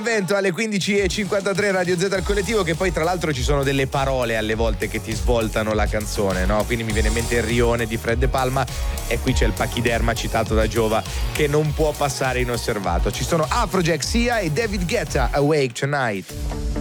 Vento alle 15:53 Radio Z al collettivo, che poi tra l'altro ci sono delle parole alle volte che ti svoltano la canzone, no? Quindi mi viene in mente il Rione di Fred De Palma e qui c'è il pachiderma citato da Giova che non può passare inosservato. Ci sono Afrojack, Sia e David Guetta, Awake Tonight.